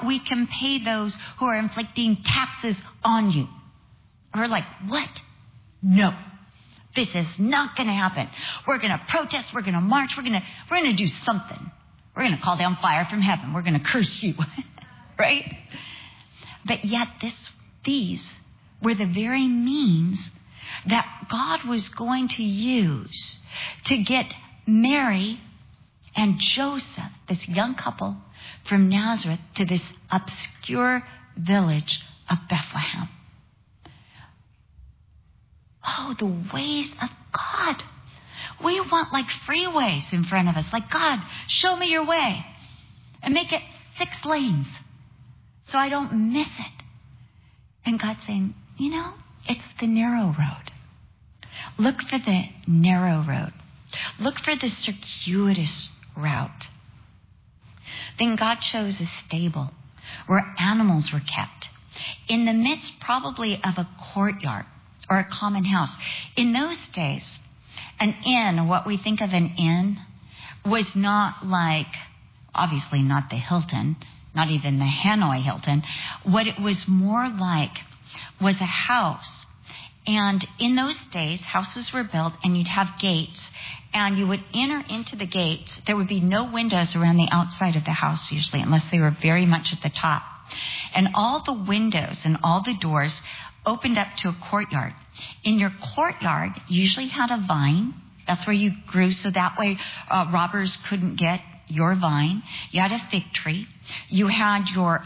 we can pay those who are inflicting taxes on you. We're like, what? No, this is not going to happen. We're going to protest. We're going to march. We're going to do something. We're going to call down fire from heaven. We're going to curse you. Right? But yet these were the very means that God was going to use to get Mary and Joseph, this young couple from Nazareth, to this obscure village of Bethlehem. Oh, the ways of God. We want like freeways in front of us. Like, God, show me your way. And make it 6 lanes so I don't miss it. And God's saying, it's the narrow road. Look for the narrow road. Look for the circuitous route. Then God chose a stable where animals were kept, in the midst probably of a courtyard or a common house. In those days, an inn, what we think of an inn, was not like, obviously not the Hilton, not even the Hanoi Hilton. What it was more like was a house. And in those days, houses were built and you'd have gates, and you would enter into the gates. There would be no windows around the outside of the house usually, unless they were very much at the top. And all the windows and all the doors opened up to a courtyard. In your courtyard, you usually had a vine. That's where you grew, so that way robbers couldn't get your vine. You had a fig tree. You had your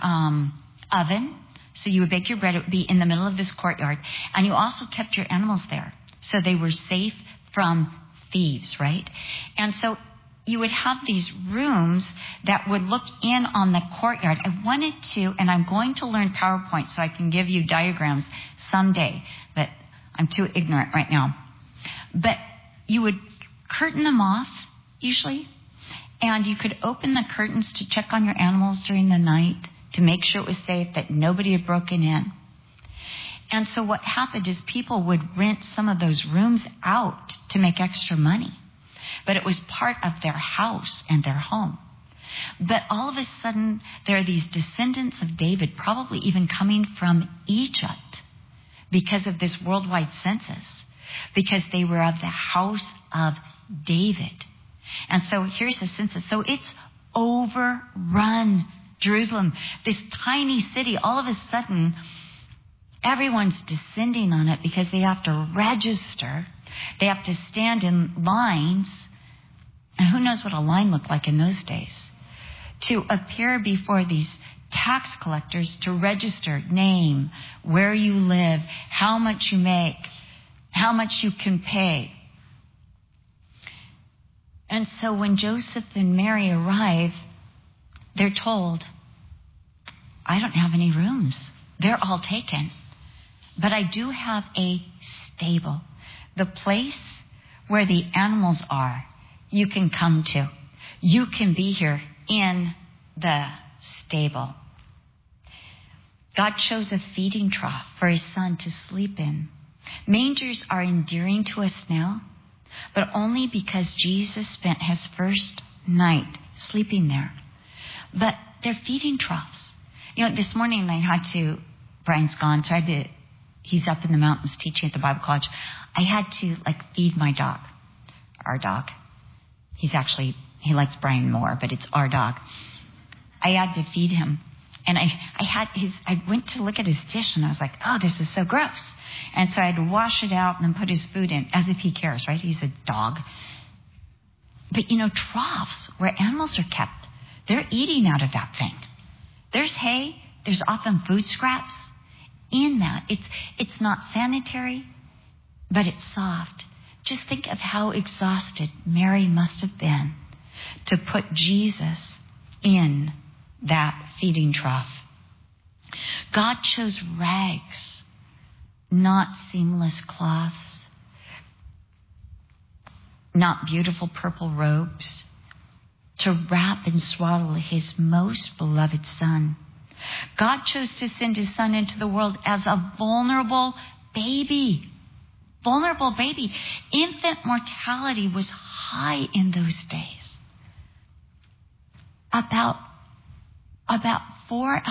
oven. So you would bake your bread. It would be in the middle of this courtyard. And you also kept your animals there, so they were safe from thieves, right? And so you would have these rooms that would look in on the courtyard. I wanted to, and I'm going to learn PowerPoint so I can give you diagrams someday, but I'm too ignorant right now. But you would curtain them off, usually, and you could open the curtains to check on your animals during the night, to make sure it was safe, that nobody had broken in. And so what happened is people would rent some of those rooms out to make extra money. But it was part of their house and their home. But all of a sudden, there are these descendants of David, probably even coming from Egypt, because of this worldwide census, because they were of the house of David. And so here's the census. So it's overrun. Jerusalem, this tiny city, all of a sudden, everyone's descending on it because they have to register. They have to stand in lines. And who knows what a line looked like in those days? To appear before these tax collectors to register name, where you live, how much you make, how much you can pay. And so when Joseph and Mary arrive, they're told, I don't have any rooms. They're all taken. But I do have a stable. The place where the animals are, you can come to. You can be here in the stable. God chose a feeding trough for his son to sleep in. Mangers are endearing to us now, but only because Jesus spent his first night sleeping there. But they're feeding troughs. This morning Brian's gone, so he's up in the mountains teaching at the Bible college. I had to feed my dog, our dog. He likes Brian more, but it's our dog. I had to feed him. And I went to look at his dish and I was like, oh, this is so gross. And so I had to wash it out and then put his food in, as if he cares, right? He's a dog. But troughs where animals are kept, they're eating out of that thing. There's hay. There's often food scraps in that. It's not sanitary, but it's soft. Just think of how exhausted Mary must have been to put Jesus in that feeding trough. God chose rags, not seamless cloths, not beautiful purple robes, to wrap and swaddle his most beloved son. God chose to send his son into the world as a vulnerable baby. Vulnerable baby. Infant mortality was high in those days. About 4